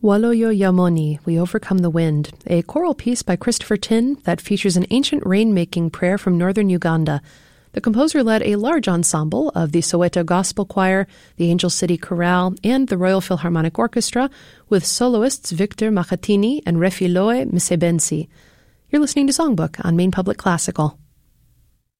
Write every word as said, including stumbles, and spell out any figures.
Waloyo Yamoni, We Overcome the Wind, a choral piece by Christopher Tin that features an ancient rain-making prayer from northern Uganda. The composer led a large ensemble of the Soweto Gospel Choir, the Angel City Chorale, and the Royal Philharmonic Orchestra, with soloists Victor Makhatini and Refiloe Msebensi. You're listening to Songbook on Maine Public Classical.